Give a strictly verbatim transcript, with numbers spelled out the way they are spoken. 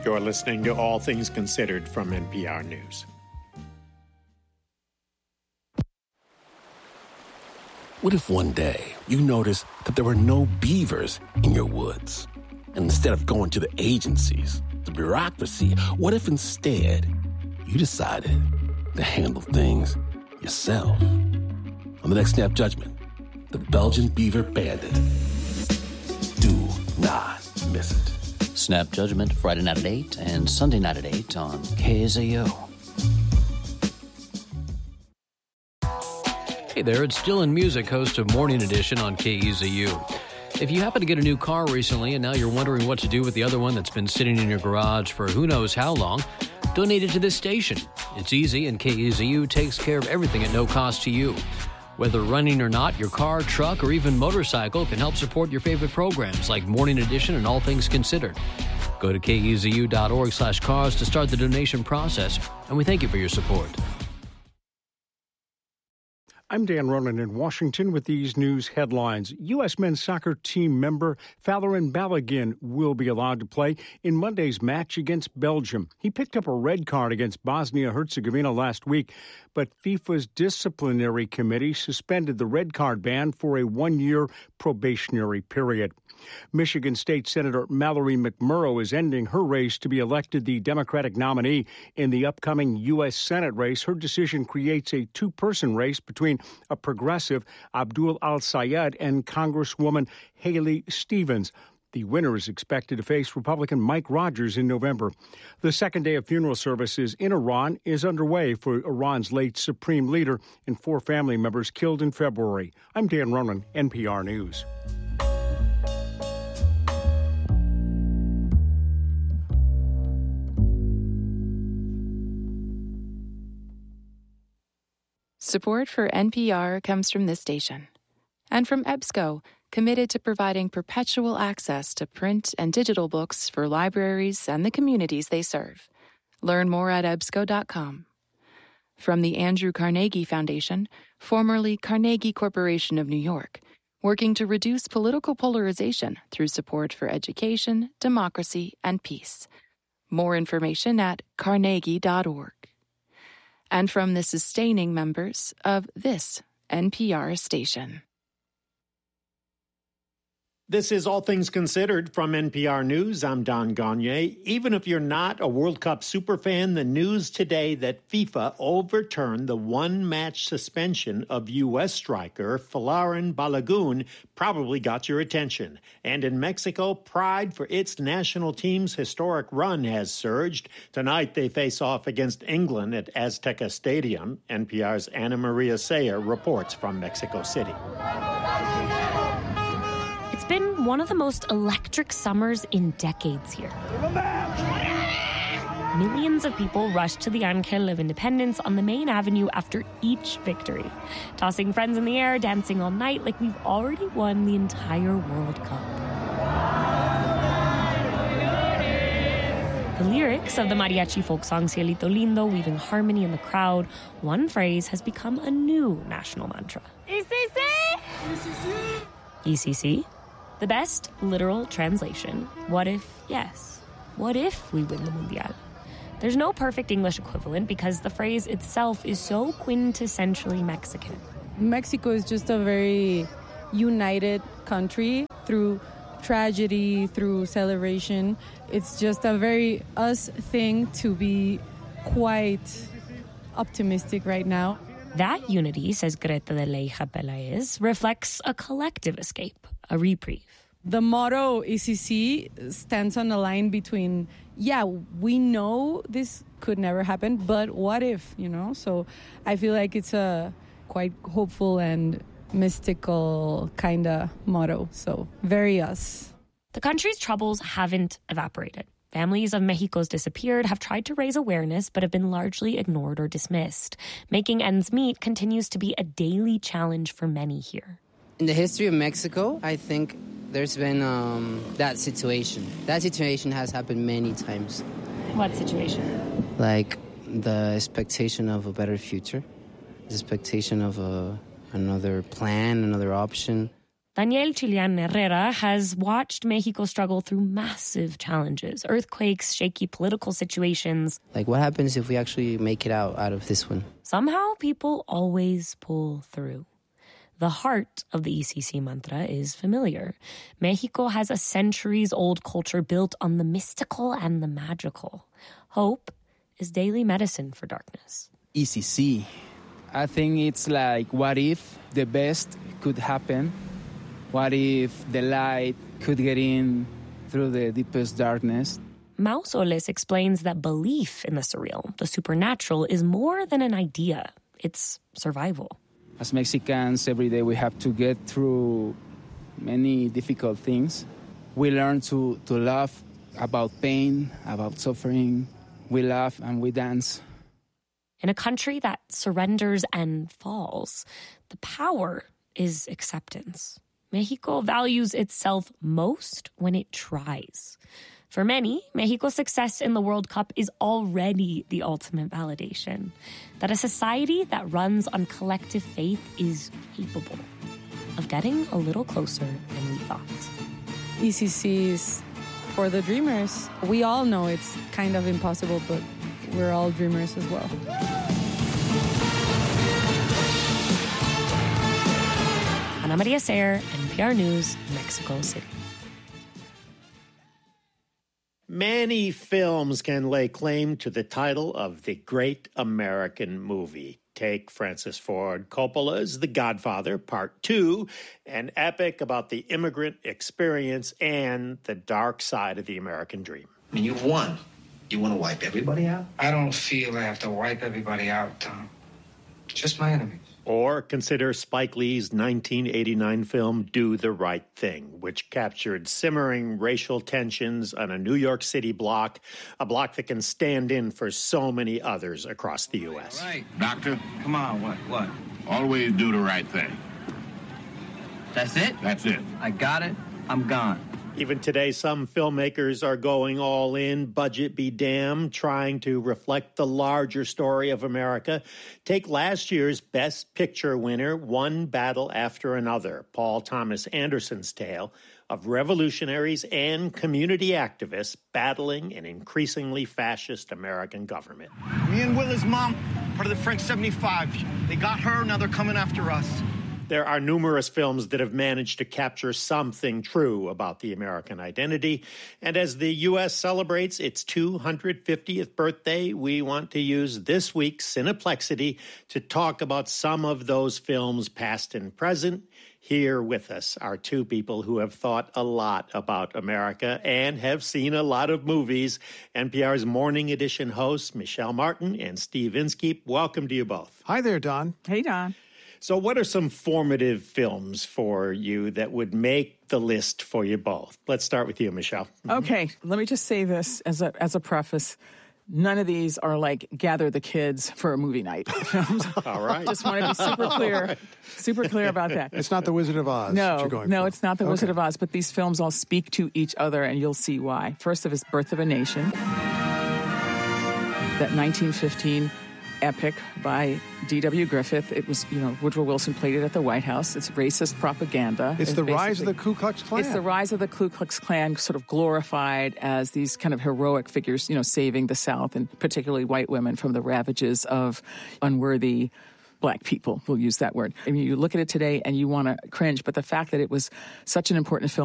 You're listening to All Things Considered from N P R News. What if one day you notice that there were no beavers in your woods? And instead of going to the agencies, the bureaucracy, what if instead you decided to handle things yourself? On the next Snap Judgment, the Belgian Beaver Bandit. Do not miss it. Snap Judgment, Friday night at eight and Sunday night at eight on K Z U. Hey there, it's Dylan Music, host of Morning Edition on K Z U. If you happen to get a new car recently and now you're wondering what to do with the other one that's been sitting in your garage for who knows how long, donate it to this station. It's easy, and K Z U takes care of everything at no cost to you. Whether running or not, your car, truck, or even motorcycle can help support your favorite programs like Morning Edition and All Things Considered. Go to K Z U dot org slash cars to start the donation process, and we thank you for your support. I'm Dan Ronan in Washington with these news headlines. U S men's soccer team member Falarin Balogun will be allowed to play in Monday's match against Belgium. He picked up a red card against Bosnia-Herzegovina last week, but FIFA's disciplinary committee suspended the red card ban for a one-year probationary period. Michigan State Senator Mallory McMurrow is ending her race to be elected the Democratic nominee in the upcoming U S Senate race. Her decision creates a two-person race between a progressive, Abdul Al-Sayed, and Congresswoman Haley Stevens. The winner is expected to face Republican Mike Rogers in November. The second day of funeral services in Iran is underway for Iran's late supreme leader and four family members killed in February. I'm Dan Ronan, N P R News. Support for N P R comes from this station and from EBSCO, committed to providing perpetual access to print and digital books for libraries and the communities they serve. Learn more at ebsco dot com. From the Andrew Carnegie Foundation, formerly Carnegie Corporation of New York, working to reduce political polarization through support for education, democracy, and peace. More information at carnegie dot org. And from the sustaining members of this N P R station. This is All Things Considered from N P R News. I'm Don Gagné. Even if you're not a World Cup superfan, the news today that FIFA overturned the one-match suspension of U S striker Falarin Balogun probably got your attention. And in Mexico, pride for its national team's historic run has surged. Tonight, they face off against England at Azteca Stadium. N P R's Ana Maria Sayer reports from Mexico City. It's been one of the most electric summers in decades here. Millions of people rushed to the Ángel of Independence on the main avenue after each victory, tossing friends in the air, dancing all night like we've already won the entire World Cup. The lyrics of the mariachi folk song Cielito Lindo weaving harmony in the crowd, one phrase has become a new national mantra. E C C! E C C? The best literal translation, what if, yes, what if we win the Mundial? There's no perfect English equivalent because the phrase itself is so quintessentially Mexican. Mexico is just a very united country through tragedy, through celebration. It's just a very us thing to be quite optimistic right now. That unity, says Greta de Leija Pelaez, reflects a collective escape, a reprieve. The motto E C C stands on the line between, yeah, we know this could never happen, but what if, you know? So I feel like it's a quite hopeful and mystical kind of motto. So very us. The country's troubles haven't evaporated. Families of Mexico's disappeared have tried to raise awareness but have been largely ignored or dismissed. Making ends meet continues to be a daily challenge for many here. In the history of Mexico, I think there's been um, that situation. That situation has happened many times. What situation? Like the expectation of a better future, the expectation of a, another plan, another option. Daniel Chilian Herrera has watched Mexico struggle through massive challenges, earthquakes, shaky political situations. Like, what happens if we actually make it out, out of this one? Somehow, people always pull through. The heart of the E C C mantra is familiar. Mexico has a centuries-old culture built on the mystical and the magical. Hope is daily medicine for darkness. E C C. I think it's like, what if the best could happen? What if the light could get in through the deepest darkness? Mau Soles explains that belief in the surreal, the supernatural, is more than an idea. It's survival. As Mexicans, every day we have to get through many difficult things. We learn to, to laugh about pain, about suffering. We laugh and we dance. In a country that surrenders and falls, the power is acceptance. Mexico values itself most when it tries. For many, Mexico's success in the World Cup is already the ultimate validation that a society that runs on collective faith is capable of getting a little closer than we thought. E C C is for the dreamers. We all know it's kind of impossible, but we're all dreamers as well. Ana Maria Sayre, N P R News, Mexico City. Many films can lay claim to the title of the great American movie. Take Francis Ford Coppola's The Godfather, Part Two, an epic about the immigrant experience and the dark side of the American dream. I mean, you've won. You want to wipe everybody out? I don't feel I have to wipe everybody out, Tom. Just my enemies. Or consider Spike Lee's nineteen eighty-nine film Do the Right Thing, which captured simmering racial tensions on a New York City block, a block that can stand in for so many others across the U S. All right. Doctor, Come on, what? What? always do the right thing. That's it? That's it. I got it. I'm gone. Even today, some filmmakers are going all in, budget be damned, trying to reflect the larger story of America. Take last year's Best Picture winner, One Battle After Another, Paul Thomas Anderson's tale of revolutionaries and community activists battling an increasingly fascist American government. Me and Willa's mom, part of the French seventy-five. They got her, now they're coming after us. There are numerous films that have managed to capture something true about the American identity. And as the U S celebrates its two hundred fiftieth birthday, we want to use this week's Cineplexity to talk about some of those films, past and present. Here with us are two people who have thought a lot about America and have seen a lot of movies. N P R's Morning Edition hosts, Michelle Martin and Steve Inskeep. Welcome to you both. Hi there, Don. Hey, Don. So what are some formative films for you that would make the list for you both? Let's start with you, Michelle. Okay, let me just say this as a as a preface. None of these are like gather the kids for a movie night films. All right. Just want to be super clear, right. super clear about that. It's not The Wizard of Oz. No, that you're going no, for. it's not The okay. Wizard of Oz, but these films all speak to each other, and you'll see why. First of is Birth of a Nation, that nineteen fifteen epic by D W Griffith. It was, you know, Woodrow Wilson played it at the White House. It's racist propaganda. It's, it's the rise of the Ku Klux Klan. It's the rise of the Ku Klux Klan, sort of glorified as these kind of heroic figures, you know, saving the South and particularly white women from the ravages of unworthy Black people. We'll use that word. I mean, you look at it today and you want to cringe, but the fact that it was such an important film